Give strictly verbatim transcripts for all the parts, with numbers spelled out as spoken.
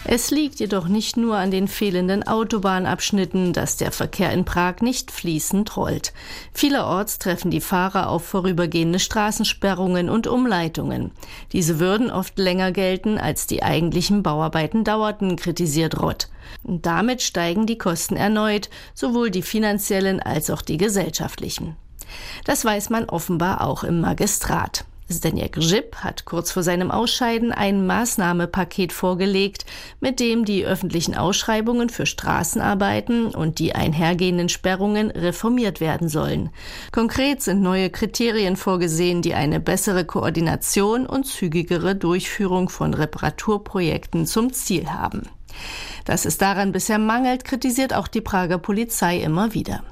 Es liegt jedoch nicht nur an den fehlenden Autobahnabschnitten, dass der Verkehr in Prag nicht fließend rollt. Vielerorts treffen die Fahrer auf vorübergehende Straßensperrungen und Umleitungen. Diese würden oft länger gelten, als die eigentlichen Bauarbeiten dauerten, kritisiert Rott. Und damit steigen die Kosten erneut, sowohl die finanziellen als auch die gesellschaftlichen. Das weiß man offenbar auch im Magistrat. Zdeněk Žip hat kurz vor seinem Ausscheiden ein Maßnahmepaket vorgelegt, mit dem die öffentlichen Ausschreibungen für Straßenarbeiten und die einhergehenden Sperrungen reformiert werden sollen. Konkret sind neue Kriterien vorgesehen, die eine bessere Koordination und zügigere Durchführung von Reparaturprojekten zum Ziel haben. Dass es daran bisher mangelt, kritisiert auch die Prager Polizei immer wieder.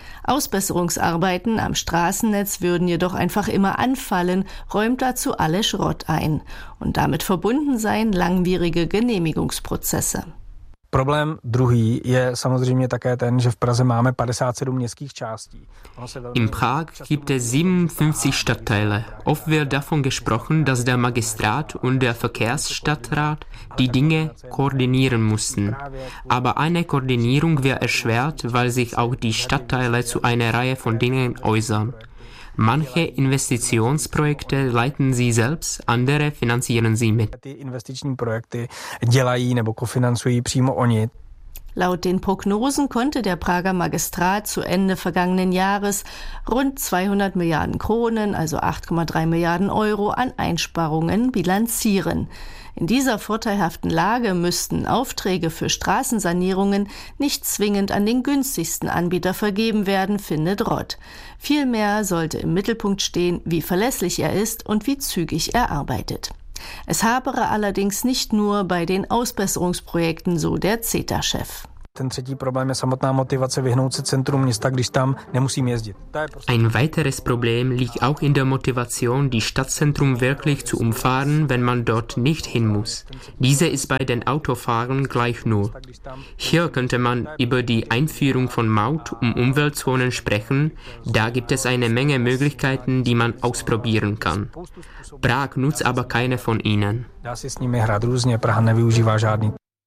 Ausbesserungsarbeiten am Straßennetz würden jedoch einfach immer anfallen, räumt dazu Aleš Rott ein. Und damit verbunden seien langwierige Genehmigungsprozesse. Problém druhý je samozřejmě také ten, že v Praze máme padesát sedm městských částí. In Prag gibt es siebenundfünfzig Stadtteile. Oft wird davon gesprochen, dass der Magistrat und der Verkehrsstadtrat die Dinge koordinieren mussten. Aber eine Koordinierung wird erschwert, weil sich auch die Stadtteile zu einer Reihe von Dingen äußern. Manche Investitionsprojekte leiten sie selbst, andere finanzieren sie mit. Ty investiční projekty dělají nebo kofinancují přímo oni. Laut den Prognosen konnte der Prager Magistrat zu Ende vergangenen Jahres rund zweihundert Milliarden Kronen, also acht Komma drei Milliarden Euro, an Einsparungen bilanzieren. In dieser vorteilhaften Lage müssten Aufträge für Straßensanierungen nicht zwingend an den günstigsten Anbieter vergeben werden, findet Rott. Vielmehr sollte im Mittelpunkt stehen, wie verlässlich er ist und wie zügig er arbeitet. Es hapere allerdings nicht nur bei den Ausbesserungsprojekten, so der C E T A-Chef. Ten třetí problém je samotná motivace vyhnout se centrum města, když tam nemusím jezdit. Ein weiteres Problem liegt auch in der Motivation, die Stadtzentrum wirklich zu umfahren, wenn man dort nicht hin muss. Diese ist bei den Autofahrern gleich null. Hier könnte man über die Einführung von Maut- und Umweltzonen sprechen. Da gibt es eine Menge Möglichkeiten, die man ausprobieren kann. Prag nutzt aber keine von ihnen. Dá si s nimi hrát různě, Praha nevyužívá žádný.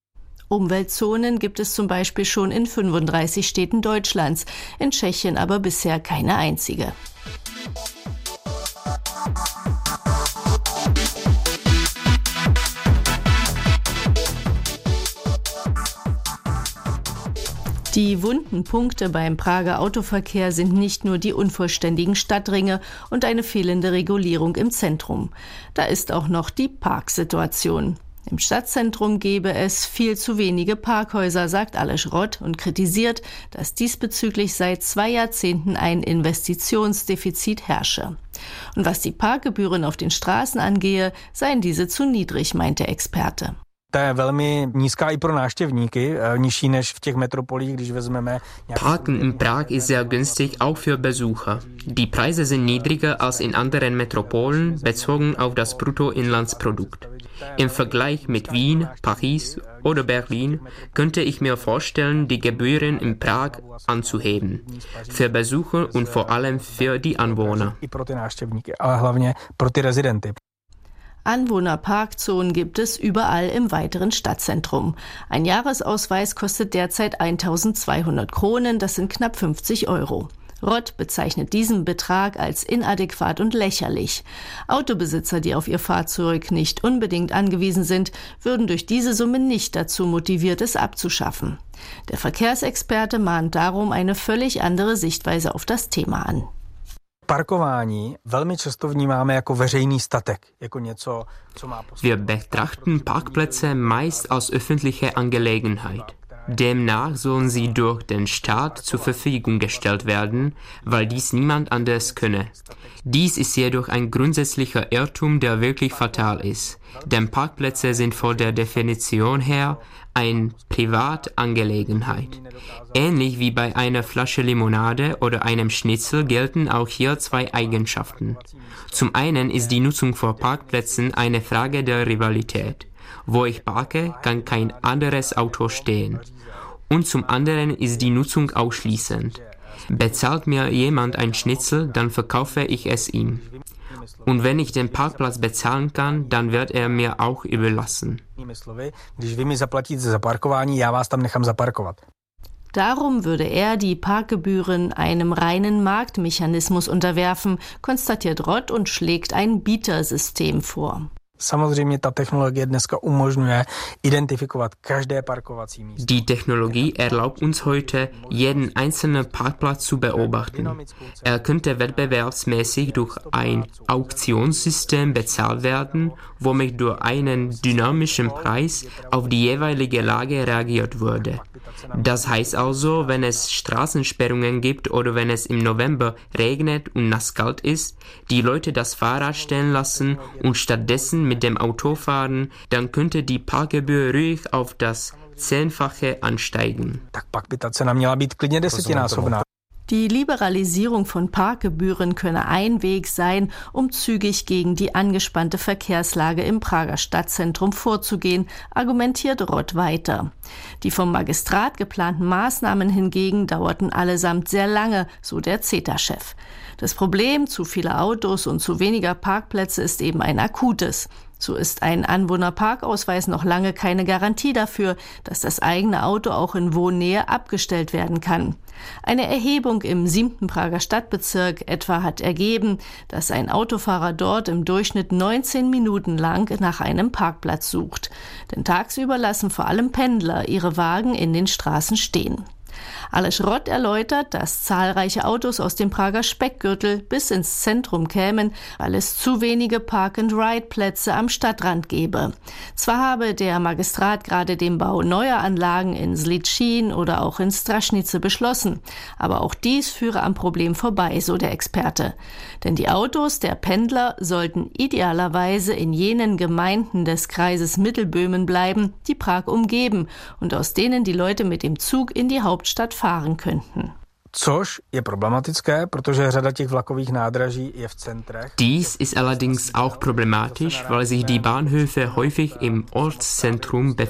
Umweltzonen gibt es zum Beispiel schon in fünfunddreißig Städten Deutschlands, in Tschechien aber bisher keine einzige. Die wunden Punkte beim Prager Autoverkehr sind nicht nur die unvollständigen Stadtringe und eine fehlende Regulierung im Zentrum. Da ist auch noch die Parksituation. Im Stadtzentrum gebe es viel zu wenige Parkhäuser, sagt Aleš Rott und kritisiert, dass diesbezüglich seit zwei Jahrzehnten ein Investitionsdefizit herrsche. Und was die Parkgebühren auf den Straßen angehe, seien diese zu niedrig, meint der Experte. Parken in Prag ist sehr günstig, auch für Besucher. Die Preise sind niedriger als in anderen Metropolen, bezogen auf das Bruttoinlandsprodukt. Im Vergleich mit Wien, Paris oder Berlin könnte ich mir vorstellen, die Gebühren in Prag anzuheben. Für Besucher und vor allem für die Anwohner. Anwohnerparkzonen gibt es überall im weiteren Stadtzentrum. Ein Jahresausweis kostet derzeit eintausendzweihundert Kronen, das sind knapp fünfzig Euro. Rott bezeichnet diesen Betrag als inadäquat und lächerlich. Autobesitzer, die auf ihr Fahrzeug nicht unbedingt angewiesen sind, würden durch diese Summe nicht dazu motiviert, es abzuschaffen. Der Verkehrsexperte mahnt darum eine völlig andere Sichtweise auf das Thema an. Parkování velmi často vnímáme jako veřejný statek, jako něco, co má posloužit. Wir betrachten Parkplätze meist als öffentliche Angelegenheit. Demnach sollen sie durch den Staat zur Verfügung gestellt werden, weil dies niemand anders könne. Dies ist jedoch ein grundsätzlicher Irrtum, der wirklich fatal ist. Denn Parkplätze sind von der Definition her eine Privatangelegenheit. Ähnlich wie bei einer Flasche Limonade oder einem Schnitzel gelten auch hier zwei Eigenschaften. Zum einen ist die Nutzung von Parkplätzen eine Frage der Rivalität. Wo ich parke, kann kein anderes Auto stehen. Und zum anderen ist die Nutzung ausschließend. Bezahlt mir jemand ein Schnitzel, dann verkaufe ich es ihm. Und wenn ich den Parkplatz bezahlen kann, dann wird er mir auch überlassen. Darum würde er die Parkgebühren einem reinen Marktmechanismus unterwerfen, konstatiert Rott und schlägt ein Bietersystem vor. Die Technologie erlaubt uns heute, jeden einzelnen Parkplatz zu beobachten. Er könnte wettbewerbsmäßig durch ein Auktionssystem bezahlt werden, womit durch einen dynamischen Preis auf die jeweilige Lage reagiert würde. Das heißt also, wenn es Straßensperrungen gibt oder wenn es im November regnet und nasskalt ist, die Leute das Fahrrad stehen lassen und stattdessen mit dem Auto fahren, dann könnte die Parkgebühr ruhig auf das Zehnfache ansteigen. Die Liberalisierung von Parkgebühren könne ein Weg sein, um zügig gegen die angespannte Verkehrslage im Prager Stadtzentrum vorzugehen, argumentiert Rott weiter. Die vom Magistrat geplanten Maßnahmen hingegen dauerten allesamt sehr lange, so der C E T A-Chef. Das Problem zu vieler Autos und zu weniger Parkplätze ist eben ein akutes. So ist ein Anwohnerparkausweis noch lange keine Garantie dafür, dass das eigene Auto auch in Wohnnähe abgestellt werden kann. Eine Erhebung im siebten Prager Stadtbezirk etwa hat ergeben, dass ein Autofahrer dort im Durchschnitt neunzehn Minuten lang nach einem Parkplatz sucht. Denn tagsüber lassen vor allem Pendler ihre Wagen in den Straßen stehen. Aleš Rott erläutert, dass zahlreiche Autos aus dem Prager Speckgürtel bis ins Zentrum kämen, weil es zu wenige Park-and-Ride-Plätze am Stadtrand gebe. Zwar habe der Magistrat gerade den Bau neuer Anlagen in Zličín oder auch in Strašnice beschlossen, aber auch dies führe am Problem vorbei, so der Experte. Denn die Autos der Pendler sollten idealerweise in jenen Gemeinden des Kreises Mittelböhmen bleiben, die Prag umgeben und aus denen die Leute mit dem Zug in die Hauptstadt fahren könnten. Dies ist allerdings auch problematisch, weil sich die Bahnhöfe häufig im Ortszentrum befinden.